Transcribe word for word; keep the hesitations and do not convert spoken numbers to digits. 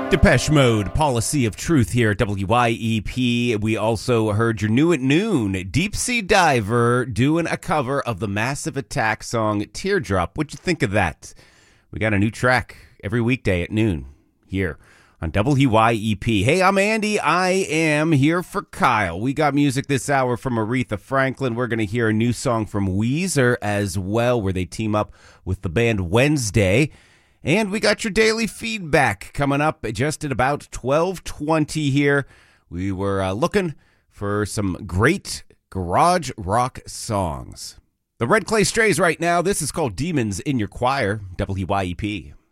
Depeche Mode, Policy of Truth here at W Y E P. We also heard your new at noon, Deep Sea Diver, doing a cover of the Massive Attack song Teardrop. What'd you think of that? We got a new track every weekday at noon here on W Y E P. Hey, I'm Andy. I am here for Kyle. We got music this hour from Aretha Franklin. We're going to hear a new song from Weezer as well, where they team up with the band Wednesday. And we got your daily feedback coming up just at about twelve twenty here. We were uh, looking for some great garage rock songs. The Red Clay Strays right now. This is called Demons in Your Choir, W Y E P.